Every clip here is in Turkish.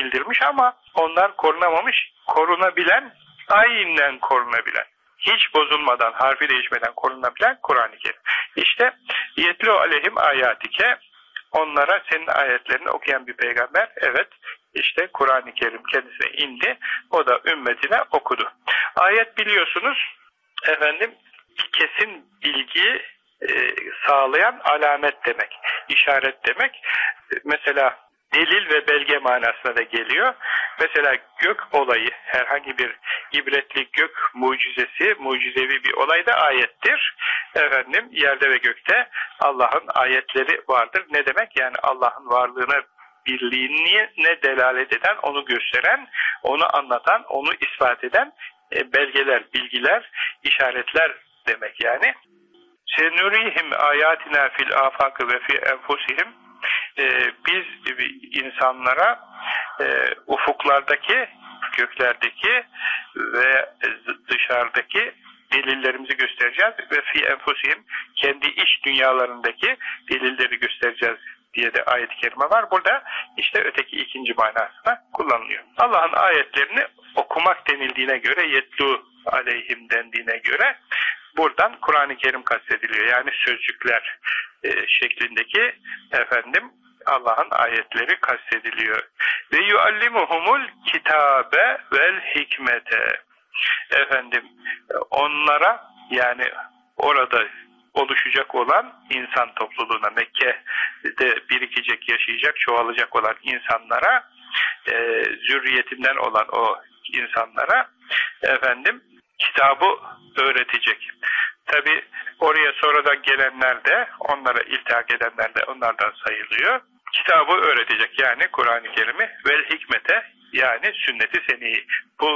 bildirmiş ama onlar korunamamış. Korunabilen, aynen korunabilen, hiç bozulmadan, harfi değişmeden korunabilen Kur'an-ı Kerim. İşte yetlu aleyhim ayatike, onlara senin ayetlerini okuyan bir peygamber, evet, işte Kur'an-ı Kerim kendisine indi, o da ümmetine okudu. Ayet biliyorsunuz efendim, kesin bilgiyi sağlayan alamet demek, işaret demek. Mesela delil ve belge manasına da geliyor. Mesela gök olayı, herhangi bir ibretli gök mucizesi, mucizevi bir olay da ayettir. Efendim, yerde ve gökte Allah'ın ayetleri vardır. Ne demek? Yani Allah'ın varlığına, birliğine delalet eden, onu gösteren, onu anlatan, onu ispat eden belgeler, bilgiler, işaretler demek yani. Senurihim ayatina fil afakı ve fi enfusihim, biz insanlara ufuklardaki, göklerdeki ve dışarıdaki delillerimizi göstereceğiz ve fi enfusihim, kendi iç dünyalarındaki delilleri göstereceğiz diye de ayet-i kerime var. Burada işte öteki ikinci manasına kullanılıyor. Allah'ın ayetlerini okumak denildiğine göre, yetlu aleyhim dendiğine göre buradan Kur'an-ı Kerim kastediliyor. Yani sözcükler şeklindeki efendim Allah'ın ayetleri kastediliyor. Ve yuallimuhumul kitabe vel hikmete. Efendim onlara, yani orada oluşacak olan insan topluluğuna, Mekke'de birikecek, yaşayacak, çoğalacak olan insanlara, zürriyetinden olan o insanlara efendim kitabı öğretecek. Tabi oraya sonradan gelenler de, onlara iltihak edenler de onlardan sayılıyor. Kitabı öğretecek, yani Kur'an-ı Kerim'i, vel hikmete, yani sünnet-i seniyi.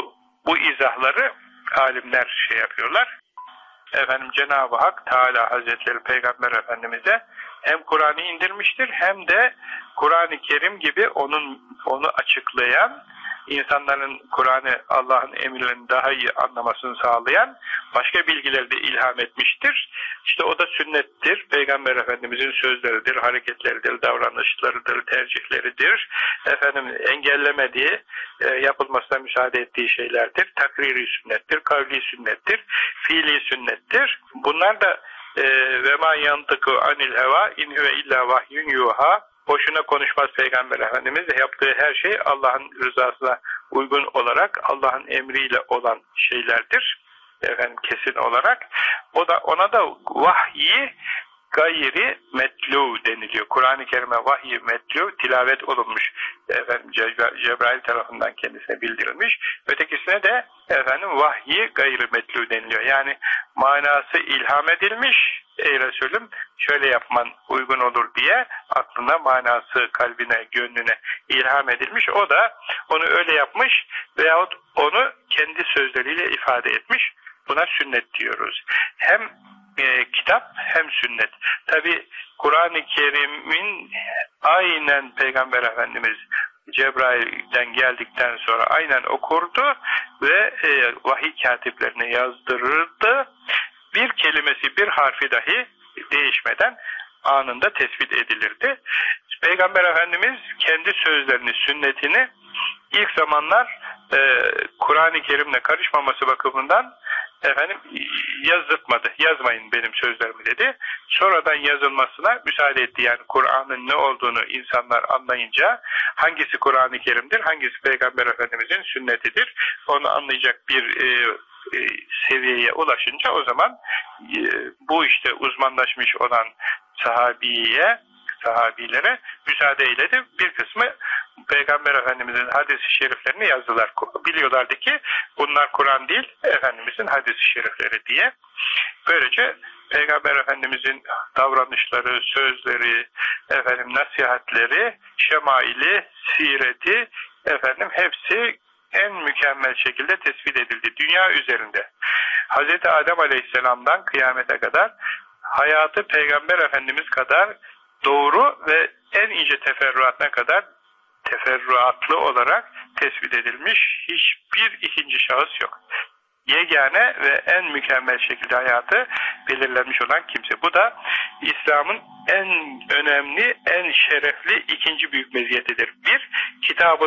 Bu izahları alimler yapıyorlar. Efendim Cenab-ı Hak Teala Hazretleri Peygamber Efendimiz'e hem Kur'an'ı indirmiştir, hem de Kur'an-ı Kerim gibi onu açıklayan, insanların Kur'an'ı, Allah'ın emirlerini daha iyi anlamasını sağlayan başka bilgileri de ilham etmiştir. İşte o da sünnettir. Peygamber Efendimiz'in sözleridir, hareketleridir, davranışlarıdır, tercihleridir. Efendim engellemediği, yapılmasına müsaade ettiği şeylerdir. Takriri sünnettir, kavli sünnettir, fiili sünnettir. Bunlar da ve ma yantıku anil heva in huve illa vahyun yuha. Boşuna konuşmaz Peygamber Efendimiz. Yaptığı her şey Allah'ın rızasına uygun olarak, Allah'ın emriyle olan şeylerdir. Efendim kesin olarak. Ona da vahyi gayri metlu deniliyor. Kur'an-ı Kerim'e vahyi metlu, tilavet olunmuş. Efendim Cebrail tarafından kendisine bildirilmiş. Ötekisine de efendim vahyi gayri metlu deniliyor. Yani manası ilham edilmiş. Ey Resulüm, şöyle yapman uygun olur diye aklına, manası kalbine, gönlüne ilham edilmiş. O da onu öyle yapmış veyahut onu kendi sözleriyle ifade etmiş. Buna sünnet diyoruz. Hem kitap hem sünnet. Tabi Kur'an-ı Kerim'in aynen Peygamber Efendimiz Cebrail'den geldikten sonra aynen okurdu ve vahiy katiplerine yazdırırdı. Bir kelimesi, bir harfi dahi değişmeden anında tespit edilirdi. Peygamber Efendimiz kendi sözlerini, sünnetini ilk zamanlar Kur'an-ı Kerim'le karışmaması bakımından efendim yazdırtmadı. Yazmayın benim sözlerimi dedi. Sonradan yazılmasına müsaade etti. Yani Kur'an'ın ne olduğunu insanlar anlayınca, hangisi Kur'an-ı Kerim'dir, hangisi Peygamber Efendimiz'in sünnetidir, onu anlayacak bir seviyeye ulaşınca o zaman bu işte uzmanlaşmış olan sahabilere müsaade eyledi. Bir kısmı Peygamber Efendimiz'in hadis-i şeriflerini yazdılar. Biliyorlardı ki bunlar Kur'an değil, Efendimiz'in hadis-i şerifleri diye. Böylece Peygamber Efendimiz'in davranışları, sözleri, efendim nasihatleri, şemaili, sireti, efendim hepsi en mükemmel şekilde tespit edildi dünya üzerinde. Hz. Adem Aleyhisselam'dan kıyamete kadar hayatı Peygamber Efendimiz kadar doğru ve en ince teferruatına kadar teferruatlı olarak tespit edilmiş hiçbir ikinci şahıs yok. Yegane ve en mükemmel şekilde hayatı belirlenmiş olan kimse. Bu da İslam'ın en önemli, en şerefli ikinci büyük meziyetidir. Bir, kitabı